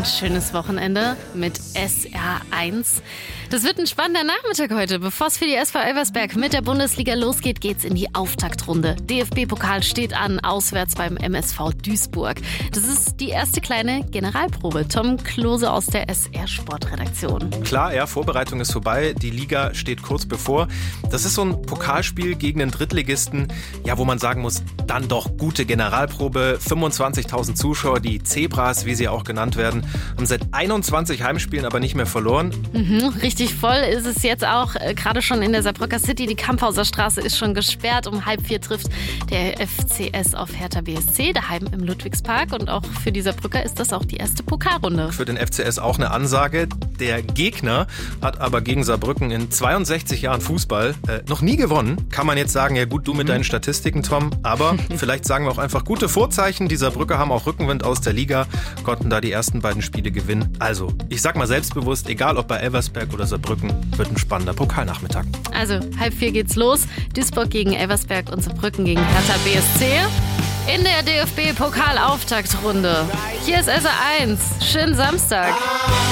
ein schönes Wochenende mit SR1. Das wird ein spannender Nachmittag heute. Bevor es für die SV Elversberg mit der Bundesliga losgeht, geht's in die Auftaktrunde. DFB-Pokal steht an, auswärts beim MSV Duisburg. Das ist die erste kleine Generalprobe. Tom Klose aus der SR-Sportredaktion. Klar, ja, Vorbereitung ist vorbei. Die Liga steht kurz bevor. Das ist so ein Pokalspiel gegen einen Drittligisten, ja, wo man sagen muss, dann doch gute Generalprobe. 25.000 Zuschauer, die Zebras, wie sie auch genannt werden, haben seit 21 Heimspielen aber nicht mehr verloren. Richtig voll ist es jetzt auch, gerade schon in der Saarbrücker City. Die Kamphauser Straße ist schon gesperrt. Um 3:30 trifft der FCS auf Hertha BSC, daheim im Ludwigspark. Und auch für die Saarbrücker ist das auch die erste Pokalrunde. Für den FCS auch eine Ansage. Der Gegner hat aber gegen Saarbrücken in 62 Jahren Fußball noch nie gewonnen. Kann man jetzt sagen, ja gut, du mit deinen Statistiken, Tom. Aber vielleicht sagen wir auch einfach gute Vorzeichen. Die Saarbrücker haben auch Rückenwind aus der Liga, konnten da die ersten beiden Spiele gewinnen. Also, ich sag mal selbstbewusst, egal ob bei Elversberg oder Saarbrücken, wird ein spannender Pokalnachmittag. Also, 3:30 geht's los. Duisburg gegen Elversberg und Saarbrücken gegen Hertha BSC. In der DFB-Pokal-Auftaktrunde. Hier ist SR1. Schönen Samstag.